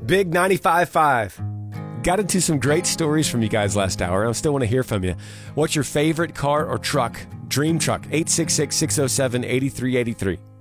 Big 95.5. Got into some great stories from you guys last hour. I still want to hear from you. What's your favorite car or truck? Dream truck, 866-607-8383.